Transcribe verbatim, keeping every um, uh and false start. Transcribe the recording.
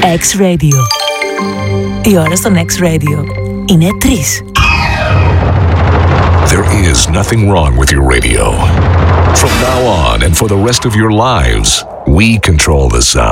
X-Radio. Η ώρα στον X-Radio είναι τρεις. There is nothing wrong with your radio. From now on and for the rest of your lives, we control the sound.